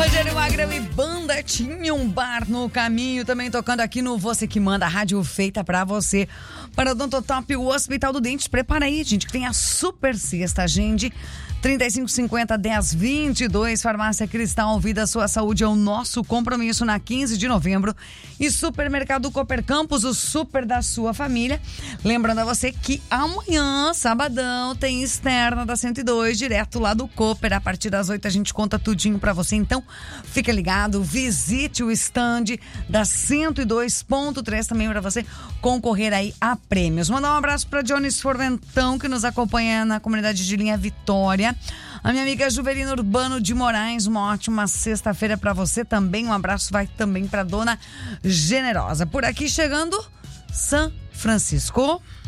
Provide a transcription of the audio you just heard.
Rogério Magrão e Banda tinha um bar no caminho, também tocando aqui no Você Que Manda, a rádio feita pra você. Para o Odontotop, o Hospital do Dente, prepara aí, gente, que tem a super sexta, agende 3550-1022, Farmácia Cristal, Vida Sua Saúde é o nosso compromisso na 15 de novembro. E Supermercado Cooper Campos, o super da sua família. Lembrando a você que amanhã, sabadão, tem externa da 102, direto lá do Cooper. A partir das 8 a gente conta tudinho pra você. Então, fica ligado, visite o stand da 102.3 também pra você concorrer aí a prêmios. Mandar um abraço pra Jones Forventão, que nos acompanha na comunidade de Linha Vitória. A minha amiga Juvelina Urbano de Moraes, uma ótima sexta-feira pra você também. Um abraço vai também pra Dona Generosa. Por aqui chegando, São Francisco.